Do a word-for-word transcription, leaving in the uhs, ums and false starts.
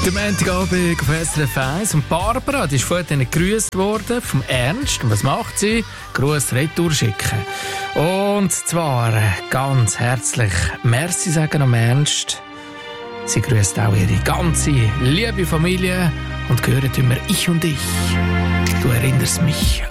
Der Montagabend auf S R F eins und Barbara, die ist vorhin gegrüßt worden vom Ernst. Und was macht sie? Gruß retour schicken. Und zwar ganz herzlich Merci sagen am Ernst. Sie grüßt auch ihre ganze liebe Familie und gehört immer ich und ich. Du erinnerst mich